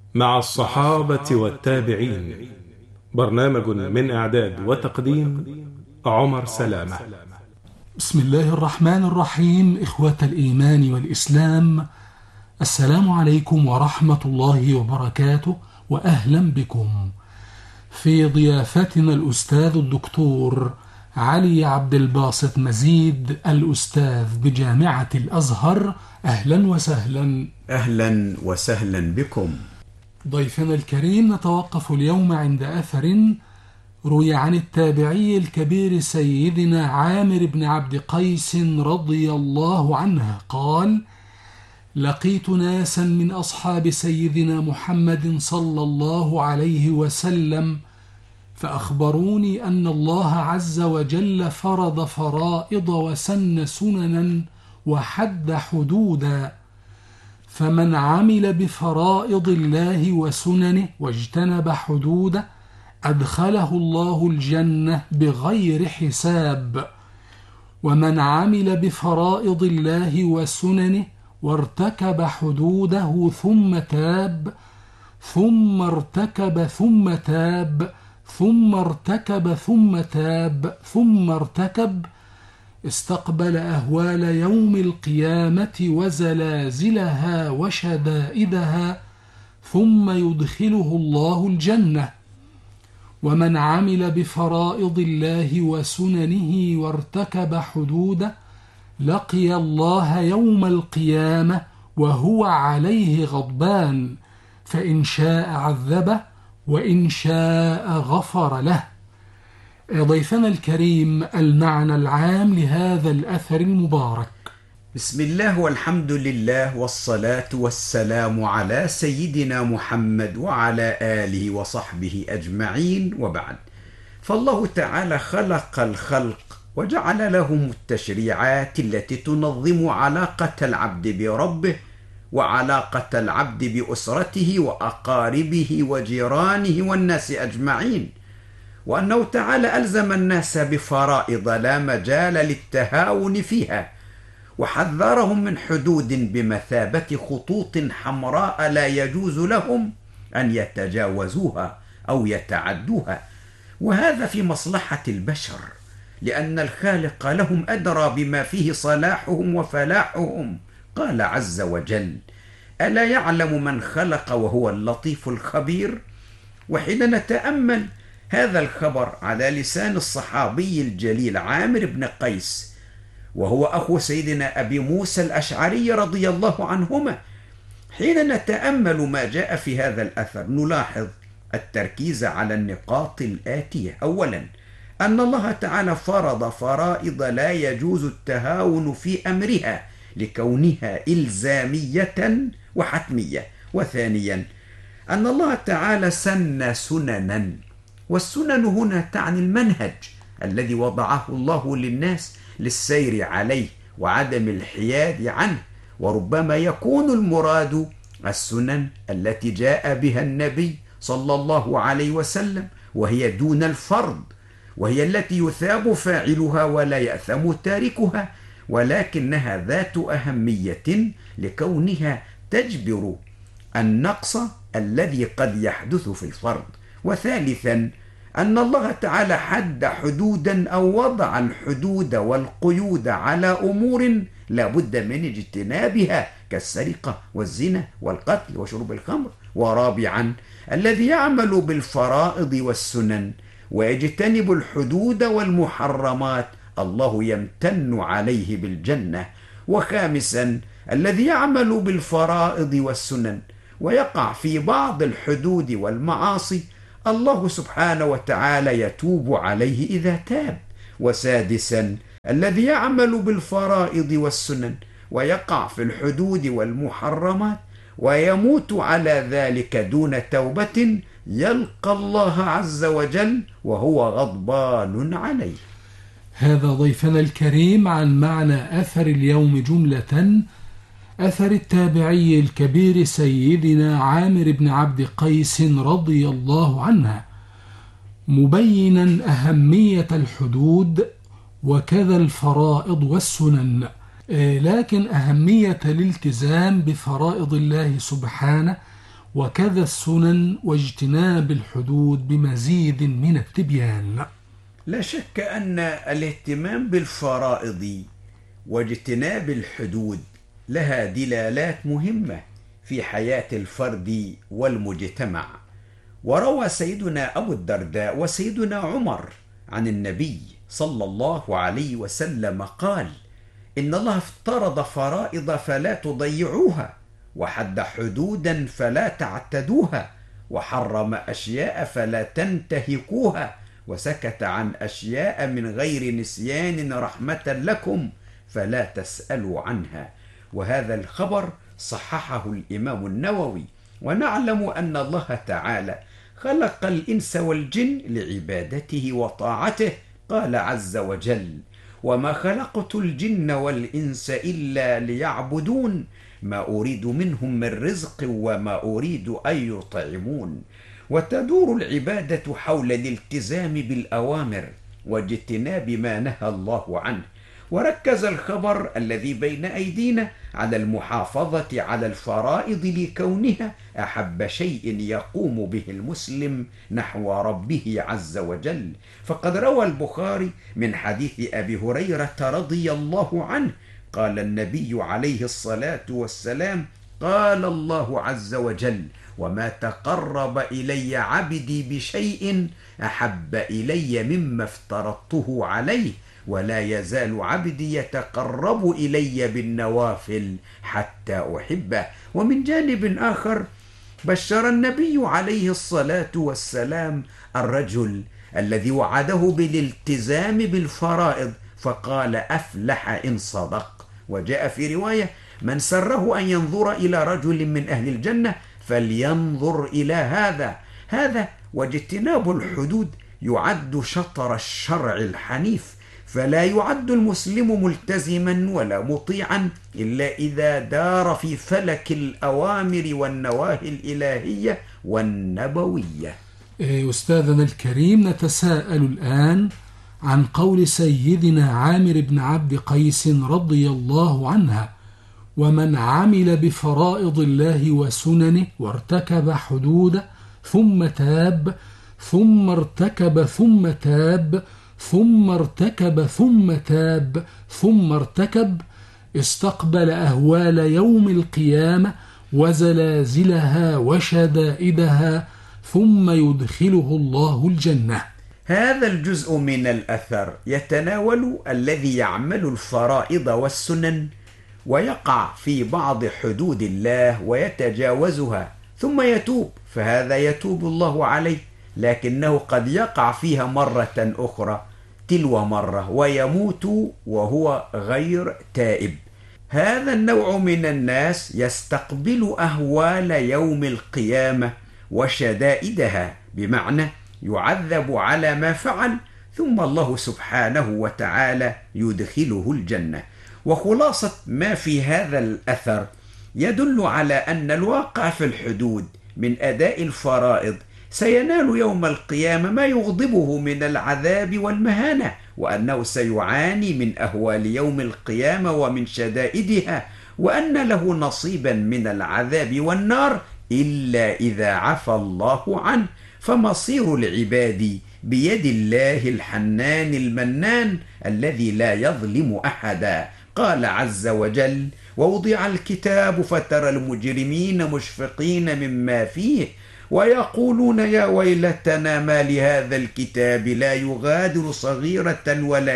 مع الصحابة والتابعين. برنامج من إعداد وتقديم عمر سلامة. بسم الله الرحمن الرحيم. إخوة الإيمان والإسلام، السلام عليكم ورحمة الله وبركاته، وأهلا بكم في ضيافتنا الأستاذ الدكتور علي عبد الباسط مزيد، الأستاذ بجامعة الأزهر. أهلا وسهلا. أهلا وسهلا بكم. ضيفنا الكريم، نتوقف اليوم عند أثر روي عن التابعي الكبير سيدنا عامر بن عبد قيس رضي الله عنه قال: لقيت ناسا من أصحاب سيدنا محمد صلى الله عليه وسلم فأخبروني أن الله عز وجل فرض فرائض وسن سننا وحد حدودا، فمن عمل بفرائض الله وسننه واجتنب حدوده أدخله الله الجنة بغير حساب، ومن عمل بفرائض الله وسننه وارتكب حدوده ثم تاب ثم ارتكب ثم تاب ثم ارتكب ثم تاب ثم ارتكب استقبل أهوال يوم القيامة وزلازلها وشدائدها ثم يدخله الله الجنة. ومن عمل بفرائض الله وسننه وارتكب حدوده لقي الله يوم القيامة وهو عليه غضبان، فإن شاء عذبه وإن شاء غفر له. ضيفنا الكريم، المعنى العام لهذا الأثر المبارك. بسم الله والحمد لله والصلاة والسلام على سيدنا محمد وعلى آله وصحبه أجمعين، وبعد. فالله تعالى خلق الخلق وجعل لهم التشريعات التي تنظم علاقة العبد بربه وعلاقة العبد بأسرته وأقاربه وجيرانه والناس أجمعين، وأنه تعالى ألزم الناس بفرائض لا مجال للتهاون فيها، وحذرهم من حدود بمثابة خطوط حمراء لا يجوز لهم أن يتجاوزوها أو يتعدوها، وهذا في مصلحة البشر، لأن الخالق لهم أدرى بما فيه صلاحهم وفلاحهم. قال عز وجل: ألا يعلم من خلق وهو اللطيف الخبير؟ وحين نتأمل هذا الخبر على لسان الصحابي الجليل عامر بن قيس، وهو أخو سيدنا أبي موسى الأشعري رضي الله عنهما، حين نتأمل ما جاء في هذا الأثر نلاحظ التركيز على النقاط الآتية. أولا، أن الله تعالى فرض فرائض لا يجوز التهاون في أمرها لكونها إلزامية وحتمية. وثانيا، أن الله تعالى سن سننا، والسنن هنا تعني المنهج الذي وضعه الله للناس للسير عليه وعدم الحياد عنه، وربما يكون المراد السنن التي جاء بها النبي صلى الله عليه وسلم، وهي دون الفرض، وهي التي يثاب فاعلها ولا يأثم تاركها، ولكنها ذات أهمية لكونها تجبر النقص الذي قد يحدث في الفرض. وثالثا، أن الله تعالى حد حدودا أو وضع الحدود والقيود على أمور لا بد من اجتنابها كالسرقة والزنا والقتل وشرب الخمر. ورابعا، الذي يعمل بالفرائض والسنن ويجتنب الحدود والمحرمات الله يمتن عليه بالجنة. وخامسا، الذي يعمل بالفرائض والسنن ويقع في بعض الحدود والمعاصي الله سبحانه وتعالى يتوب عليه إذا تاب. وسادسا، الذي يعمل بالفرائض والسنن ويقع في الحدود والمحرمات ويموت على ذلك دون توبة يلقى الله عز وجل وهو غضبان عليه. هذا ضيفنا الكريم عن معنى أثر اليوم جملة، أثر التابعي الكبير سيدنا عامر بن عبد قيس رضي الله عنه، مبينا أهمية الحدود وكذا الفرائض والسنن، لكن أهمية الالتزام بفرائض الله سبحانه وكذا السنن واجتناب الحدود بمزيد من التبيان. لا شك أن الاهتمام بالفرائض واجتناب الحدود لها دلالات مهمة في حياة الفرد والمجتمع. وروى سيدنا أبو الدرداء وسيدنا عمر عن النبي صلى الله عليه وسلم قال: إن الله افترض فرائض فلا تضيعوها، وحد حدودا فلا تعتدوها، وحرم أشياء فلا تنتهكوها، وسكت عن أشياء من غير نسيان رحمة لكم فلا تسألوا عنها. وهذا الخبر صححه الإمام النووي. ونعلم أن الله تعالى خلق الإنس والجن لعبادته وطاعته. قال عز وجل: وما خلقت الجن والإنس إلا ليعبدون ما أريد منهم من رزق وما أريد أن يطعمون. وتدور العبادة حول الالتزام بالأوامر واجتناب ما نهى الله عنه. وركز الخبر الذي بين أيدينا على المحافظة على الفرائض لكونها أحب شيء يقوم به المسلم نحو ربه عز وجل. فقد روى البخاري من حديث أبي هريرة رضي الله عنه قال النبي عليه الصلاة والسلام: قال الله عز وجل: وما تقرب إلي عبدي بشيء أحب إلي مما افترضته عليه، ولا يزال عبدي يتقرب إلي بالنوافل حتى أحبه. ومن جانب آخر بشر النبي عليه الصلاة والسلام الرجل الذي وعده بالالتزام بالفرائض فقال: أفلح إن صدق. وجاء في رواية: من سره أن ينظر إلى رجل من أهل الجنة فلينظر إلى هذا واجتناب الحدود يعد شطر الشرع الحنيف. فلا يعد المسلم ملتزما ولا مطيعا إلا إذا دار في فلك الأوامر والنواهي الإلهية والنبوية. أستاذنا الكريم، نتساءل الآن عن قول سيدنا عامر بن عبد قيس رضي الله عنها: ومن عمل بفرائض الله وسننه وارتكب حدوده ثم تاب ثم ارتكب ثم تاب ثم ارتكب ثم تاب ثم ارتكب استقبل أهوال يوم القيامة وزلازلها وشدائدها ثم يدخله الله الجنة. هذا الجزء من الأثر يتناول الذي يعمل الفرائض والسنن ويقع في بعض حدود الله ويتجاوزها ثم يتوب، فهذا يتوب الله عليه، لكنه قد يقع فيها مرة أخرى تلو مرة ويموت وهو غير تائب. هذا النوع من الناس يستقبل أهوال يوم القيامة وشدائدها، بمعنى يعذب على ما فعل ثم الله سبحانه وتعالى يدخله الجنة. وخلاصة ما في هذا الأثر يدل على أن الواقع في الحدود من أداء الفرائض سينال يوم القيامة ما يغضبه من العذاب والمهانة، وأنه سيعاني من أهوال يوم القيامة ومن شدائدها، وأن له نصيبا من العذاب والنار إلا إذا عفى الله عنه. فمصير العباد بيد الله الحنان المنان الذي لا يظلم أحدا. قال عز وجل: ووضع الكتاب فترى المجرمين مشفقين مما فيه ويقولون يا ويلتنا ما لهذا الكتاب لا يغادر صغيرة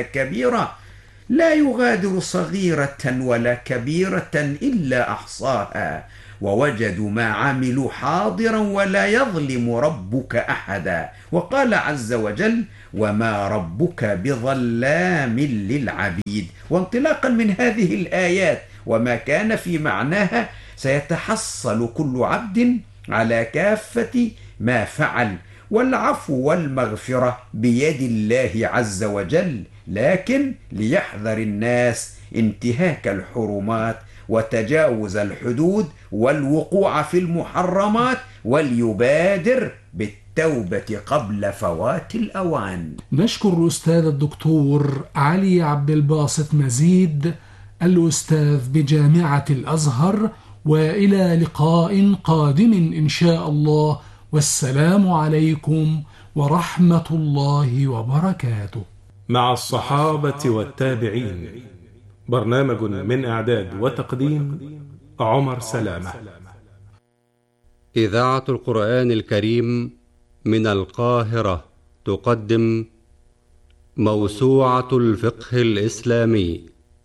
ولا كبيرة إلا أحصاها ووجدوا ما عملوا حاضرا ولا يظلم ربك أحدا. وقال عز وجل: وما ربك بظلام للعبيد. وانطلاقا من هذه الآيات وما كان في معناها سيتحصل كل عبد على كافة ما فعل، والعفو والمغفرة بيد الله عز وجل، لكن ليحذر الناس انتهاك الحرمات وتجاوز الحدود والوقوع في المحرمات، وليبادر بالتوبة قبل فوات الأوان. نشكر الأستاذ الدكتور علي عبد الباسط مزيد، الأستاذ بجامعة الأزهر وإلى لقاء قادم إن شاء الله، والسلام عليكم ورحمة الله وبركاته. مع الصحابة والتابعين، برنامج من إعداد وتقديم عمر سلامة. إذاعة القرآن الكريم من القاهرة تقدم موسوعة الفقه الإسلامي،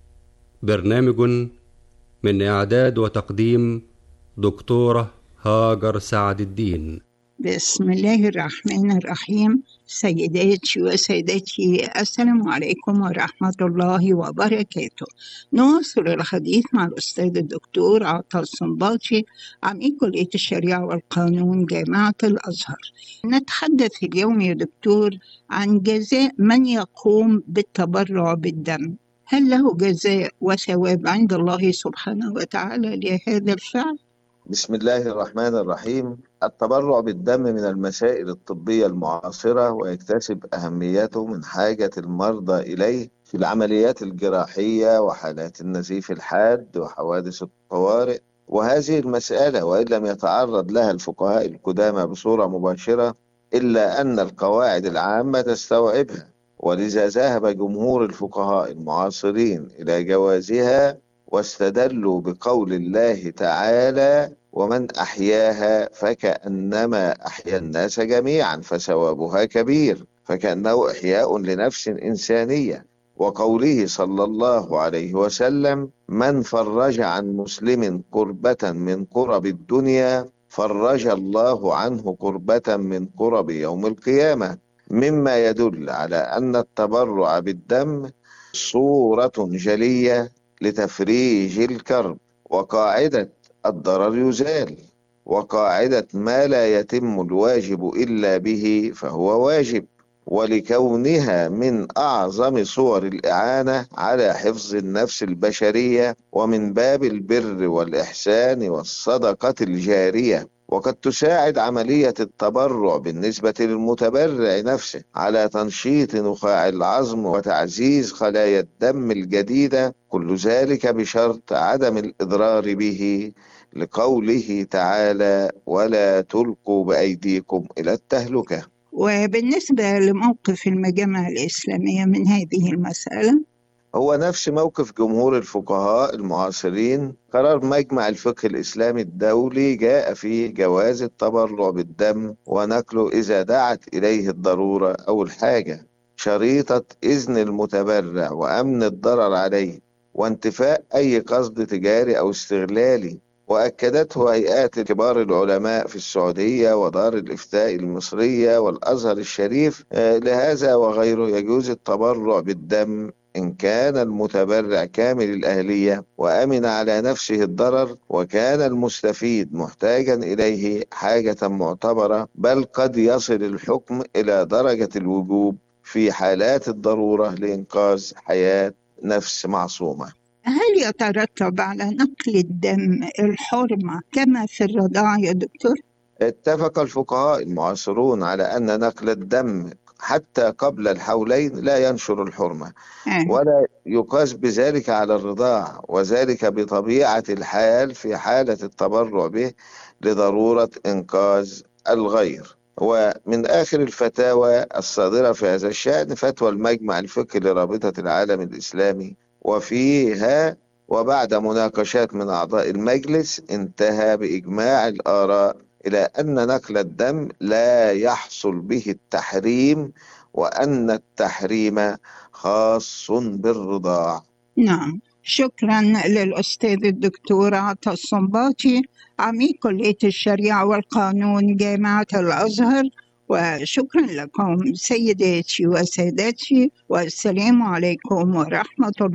برنامج من إعداد وتقديم دكتورة هاجر سعد الدين. بسم الله الرحمن الرحيم. سيداتي وسادتي، السلام عليكم ورحمة الله وبركاته. نواصل الحديث مع الأستاذ الدكتور عطا الصنباطي، عميد كلية الشريعة والقانون جامعة الأزهر. نتحدث اليوم يا دكتور عن جزاء من يقوم بالتبرع بالدم. هل له جزاء وثواب عند الله سبحانه وتعالى لهذا الفعل؟ بسم الله الرحمن الرحيم. التبرع بالدم من المسائل الطبية المعاصرة، ويكتسب أهميته من حاجة المرضى إليه في العمليات الجراحية وحالات النزيف الحاد وحوادث الطوارئ. وهذه المسألة وإن لم يتعرض لها الفقهاء القدامى بصورة مباشرة، إلا أن القواعد العامة تستوعبها، ولذا ذهب جمهور الفقهاء المعاصرين إلى جوازها، واستدلوا بقول الله تعالى: ومن أحياها فكأنما أحيا الناس جميعا فثوابها كبير، فكأنه إحياء لنفس إنسانية. وقوله صلى الله عليه وسلم: من فرج عن مسلم كربة من كرب الدنيا فرج الله عنه كربة من كرب يوم القيامة، مما يدل على أن التبرع بالدم صورة جلية لتفريج الكرب، وقاعدة الضرر يزال، وقاعدة ما لا يتم الواجب إلا به فهو واجب، ولكونها من أعظم صور الإعانة على حفظ النفس البشرية، ومن باب البر والإحسان والصدقة الجارية. وقد تساعد عملية التبرع بالنسبة للمتبرع نفسه على تنشيط نخاع العظم وتعزيز خلايا الدم الجديدة، كل ذلك بشرط عدم الإضرار به، لقوله تعالى: ولا تلقوا بأيديكم إلى التهلكة. وبالنسبة لموقف المجامع الإسلامية من هذه المسألة، هو نفس موقف جمهور الفقهاء المعاصرين. قرار مجمع الفقه الإسلامي الدولي جاء فيه جواز التبرع بالدم ونقله إذا دعت إليه الضرورة أو الحاجة، شريطة إذن المتبرع وأمن الضرر عليه وانتفاء أي قصد تجاري أو استغلالي. وأكدته هيئات كبار العلماء في السعودية ودار الإفتاء المصرية والأزهر الشريف. لهذا وغيره يجوز التبرع بالدم إن كان المتبرع كامل الأهلية وأمن على نفسه الضرر، وكان المستفيد محتاجا إليه حاجة معتبرة، بل قد يصل الحكم إلى درجة الوجوب في حالات الضرورة لإنقاذ حياة نفس معصومة. هل يترتب على نقل الدم الحرمة كما في الرضاعة يا دكتور؟ اتفق الفقهاء المعاصرون على أن نقل الدم حتى قبل الحولين لا ينشر الحرمة، ولا يقاس بذلك على الرضاع، وذلك بطبيعة الحال في حالة التبرع به لضرورة إنقاذ الغير. ومن آخر الفتاوى الصادرة في هذا الشأن فتوى المجمع الفقهي لرابطة العالم الإسلامي، وفيها وبعد مناقشات من أعضاء المجلس انتهى بإجماع الآراء إلى أن نقل الدم لا يحصل به التحريم، وأن التحريم خاص بالرضاع. نعم، شكرا للأستاذ الدكتور عطا الصنباطي، عميد كلية الشريعة والقانون جامعة الأزهر. وشكرا لكم سيداتي وسادتي، والسلام عليكم ورحمة الله.